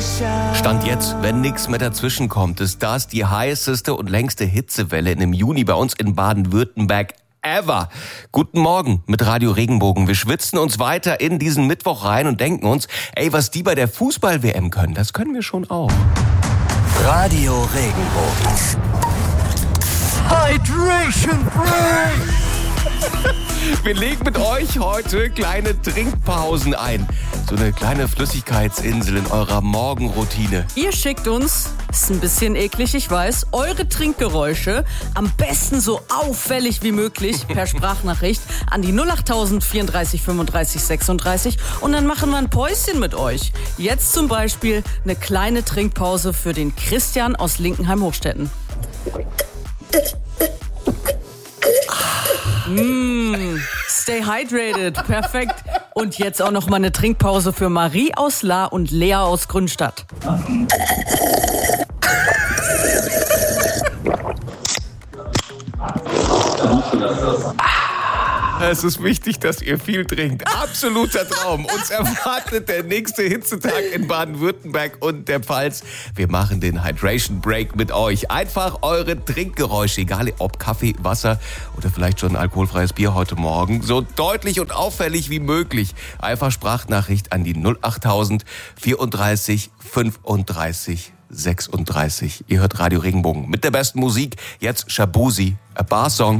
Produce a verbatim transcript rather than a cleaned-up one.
Stand jetzt, wenn nichts mehr dazwischen kommt, ist das die heißeste und längste Hitzewelle in dem Juni bei uns in Baden-Württemberg ever. Guten Morgen mit Radio Regenbogen. Wir schwitzen uns weiter in diesen Mittwoch rein und denken uns, ey, was die bei der Fußball-W M können, das können wir schon auch. Radio Regenbogen. Hydration Break! Wir legen mit euch heute kleine Trinkpausen ein. So eine kleine Flüssigkeitsinsel in eurer Morgenroutine. Ihr schickt uns, ist ein bisschen eklig, ich weiß, eure Trinkgeräusche, am besten so auffällig wie möglich, per Sprachnachricht an die null acht tausend vierunddreißig fünfunddreißig sechsunddreißig und dann machen wir ein Päuschen mit euch. Jetzt zum Beispiel eine kleine Trinkpause für den Christian aus Linkenheim-Hochstetten. Mmh, stay hydrated, perfekt. Und jetzt auch noch mal eine Trinkpause für Marie aus Lahr und Lea aus Grünstadt. Es ist wichtig, dass ihr viel trinkt. Absoluter Traum. Uns erwartet der nächste Hitzetag in Baden-Württemberg und der Pfalz. Wir machen den Hydration Break mit euch. Einfach eure Trinkgeräusche, egal ob Kaffee, Wasser oder vielleicht schon ein alkoholfreies Bier heute Morgen, so deutlich und auffällig wie möglich. Einfach Sprachnachricht an die null acht tausend vierunddreißig fünfunddreißig sechsunddreißig. Ihr hört Radio Regenbogen mit der besten Musik. Jetzt Shabuzi, a Bar Song.